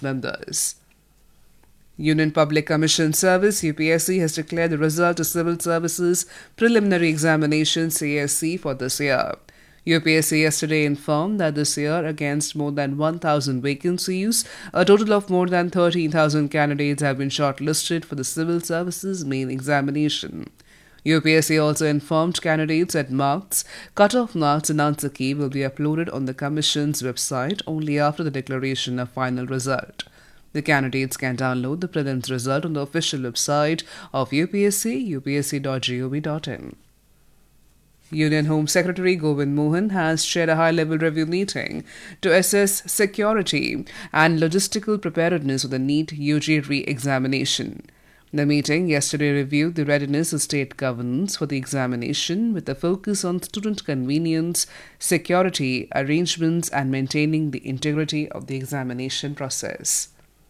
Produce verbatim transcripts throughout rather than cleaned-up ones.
members. Union Public Commission Service U P S C has declared the result of Civil Services Preliminary Examination C S C for this year. U P S C yesterday informed that this year, against more than one thousand vacancies, a total of more than thirteen thousand candidates have been shortlisted for the Civil Services main examination. U P S C also informed candidates that marks, cut-off marks and answer key will be uploaded on the Commission's website only after the declaration of final result. The candidates can download the prelims result on the official website of U P S C, u p s c dot gov dot in. Union Home Secretary Govind Mohan has chaired a high-level review meeting to assess security and logistical preparedness of the NEET U G re-examination. The meeting yesterday reviewed the readiness of state governance for the examination with a focus on student convenience, security arrangements and maintaining the integrity of the examination process.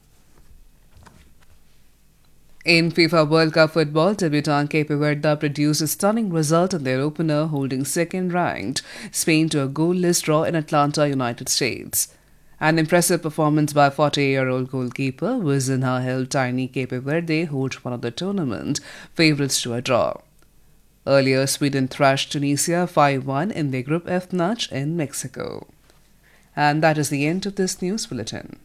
In FIFA World Cup football, debutant Cape Verde produced a stunning result in their opener, holding second-ranked Spain to a goalless draw in Atlanta, United States. An impressive performance by forty-year-old goalkeeper Wizenha helped tiny Cape Verde hold one of the tournament favourites to a draw. Earlier, Sweden thrashed Tunisia five one in their Group F match in Mexico. And that is the end of this news bulletin.